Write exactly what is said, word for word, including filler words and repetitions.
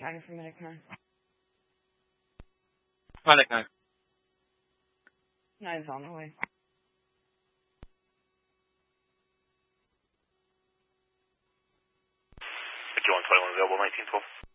China for Medic nine. Medic nine. Nine's on the way. John twenty-one available, nineteen twelve.